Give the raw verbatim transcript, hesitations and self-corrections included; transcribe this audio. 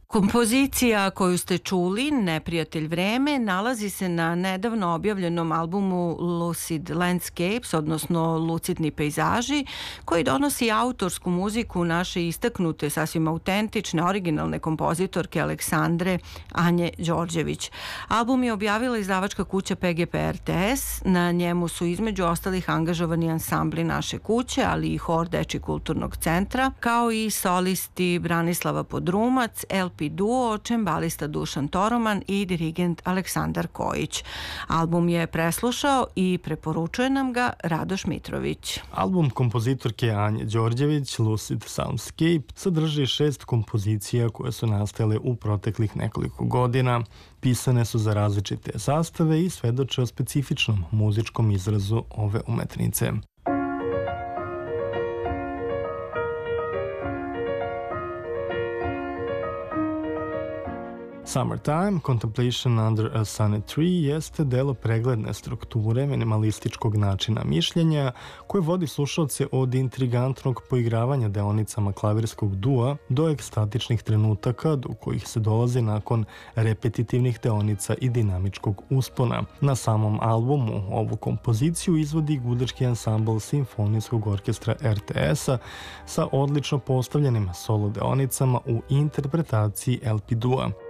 Kompozicija koju ste čuli, Neprijatelj vreme, nalazi se na nedavno objavljenom albumu Lucid Landscapes, odnosno Lucidni pejzaži, koji donosi autorsku muziku naše istaknute, sasvim autentične, originalne kompozitorke Aleksandre Anje Đorđević. Album je objavila izdavačka kuća P G P R T S. Na njemu su između ostalih angažovani ansambli naše kuće, ali i hor Dečji kulturnog centra, kao i solisti Branislava Podrumac, L P duo, čembalista Dušan Toroman i dirigent Aleksandar Kojić. Album je preslušao i preporučuje nam ga Radoš Mitrović. Album kompozitorke Anje Đorđević, Lucid Soundscape, sadrži šest kompozicija koje su nastale u proteklih nekoliko godina. Pisane su za različite sastave i svedoče o specifičnom muzičkom izrazu ove umetnice. Summertime, Contemplation Under a Sunny Tree jeste delo pregledne strukture minimalističkog načina mišljenja koje vodi slušalce od intrigantnog poigravanja deonicama klavirskog dua do ekstatičnih trenutaka do kojih se dolazi nakon repetitivnih deonica i dinamičkog uspona. Na samom albumu ovu kompoziciju izvodi gudački ansambl Simfonijskog orkestra R T S-a sa odlično postavljenim solo deonicama u interpretaciji L P dua.